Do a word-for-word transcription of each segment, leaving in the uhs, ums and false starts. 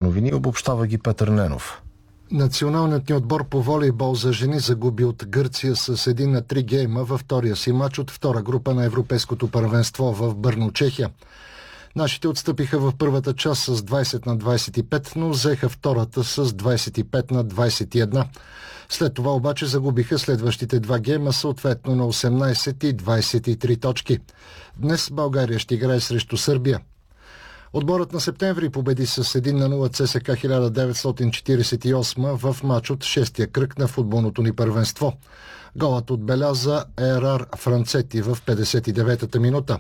новини, обобщава ги Петър Ненов. Националният ни отбор по волейбол за жени загуби от Гърция с един на три гейма във втория си мач от втора група на Европейското първенство в Бърно, Чехия. Нашите отстъпиха в първата част с двайсет на двайсет и пет, но взеха втората с двайсет и пет на двайсет и едно. След това обаче загубиха следващите два гейма, съответно на осемнайсет и двайсет и три точки. Днес България ще играе срещу Сърбия. Отборът на Септември победи с един на нула ЦСКА хиляда деветстотин четирийсет и осма в мач от шестия кръг на футболното ни първенство. Голът отбеляза Ерар Францети в петдесет и деветата минута.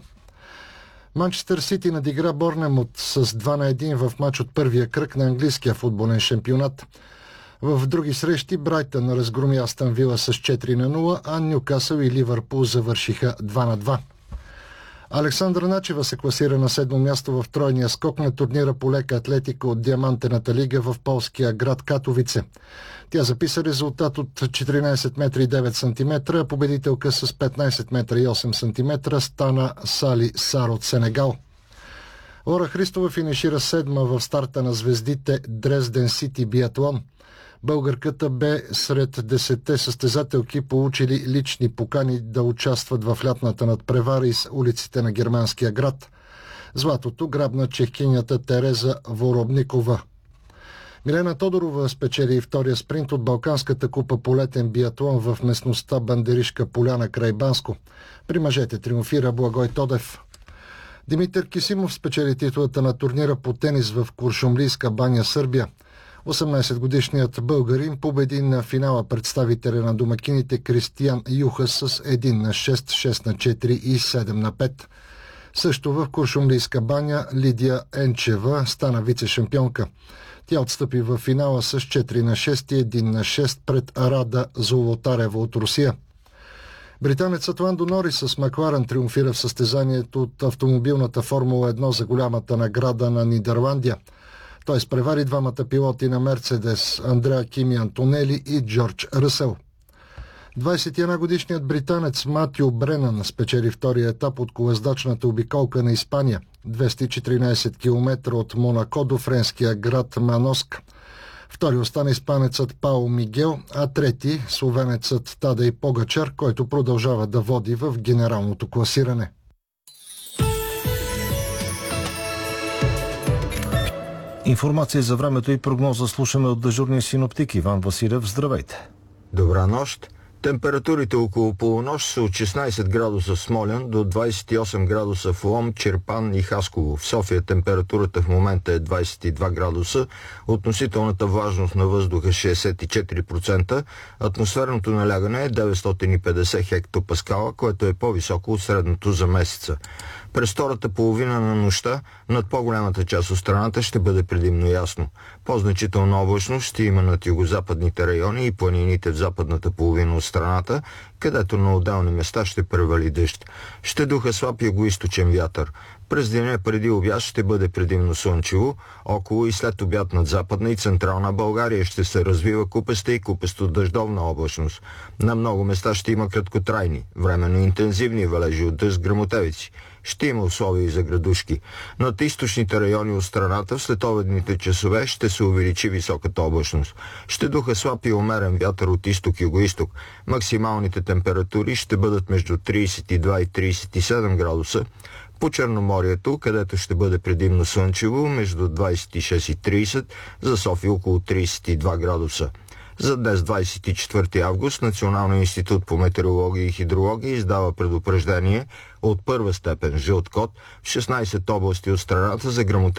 Манчестър Сити надигра Борнемут с два на един в мач от първия кръг на английския футболен шампионат. В други срещи Брайтън разгроми Астън Вила с четири на нула, а Нюкасъл и Ливърпул завършиха два на два. Александра Начева се класира на седмо място в тройния скок на турнира по лека атлетика от Диамантената лига в полския град Катовице. Тя записа резултат от четиринайсет метра и девет сантиметра, а победителка с петнайсет метра и осем сантиметра стана Сали Сар от Сенегал. Лора Христова финишира седма в старта на звездите Дрезден Сити биатлон. Българката бе сред десетте състезателки, получили лични покани да участват в лятната надпревара из улиците на германския град. Златото грабна чехкинята Тереза Воробникова. Милена Тодорова спечели и втория спринт от Балканската купа по летен биатлон в местността Бандеришка поляна край Банско. При мъжете триумфира Благой Тодев. Димитър Кисимов спечели титулата на турнира по тенис в Куршумлийска баня, Сърбия. осемнайсетгодишният българин победи на финала представителя на домакините Кристиян Юха с един на шест, шест на четири и седем на пет. Също в Куршумлийска баня Лидия Енчева стана вице-шампионка. Тя отстъпи в финала с четири на шест и един на шест пред Рада Золотарева от Русия. Британецът Ландо Норис с Макларен триумфира в състезанието от автомобилната Формула едно за голямата награда на Нидерландия. Той изпревари двамата пилоти на Мерцедес Андреа Кими Антонели и Джордж Ръсел. двайсет и една годишният британец Матю Бренан спечели втория етап от колездачната обиколка на Испания, двеста и четиринайсет километра от Монако до френския град Маноск. Втори остана испанецът Пао Мигел, а трети словенецът Тадей Погачар, който продължава да води в генералното класиране. Информация за времето и прогноза слушаме от дежурния синоптик Иван Василев. Здравейте! Добра нощ! Температурите около полунощ са от шестнайсет градуса в Смолян до двайсет и осем градуса в Лом, Чирпан и Хасково. В София температурата в момента е двайсет и два градуса, относителната влажност на въздуха шейсет и четири процента, атмосферното налягане е деветстотин и петдесет хектопаскала, което е по-високо от средното за месеца. През втората половина на нощта над по-голямата част от страната ще бъде предимно ясно. По-значителна облачност ще има над югозападните райони и планините в западната половина от страната, където на отделни места ще превали дъжд. Ще духа слаб югоизточен вятър. През деня преди обяд ще бъде предимно слънчево, около и след обяд над Западна и Централна България ще се развива купеста и купесто-дъждовна облачност. На много места ще има краткотрайни, временно интензивни валежи от дъжд, гръмотевици. Ще има условия за градушки. Над източните райони от страната в следобедните часове ще се увеличи високата облачност. Ще духа слаб и умерен вятър от изток-югоизток. Максималните температури ще бъдат между трийсет и два и трийсет и седем градуса. По Черноморието, където ще бъде предимно слънчево, между двайсет и шест и трийсет, за София около трийсет и два градуса. За днес, двайсет и четвърти август, Националният институт по метеорология и хидрология издава предупреждение от първа степен жълт код в шестнайсет области от страната за гръмотевици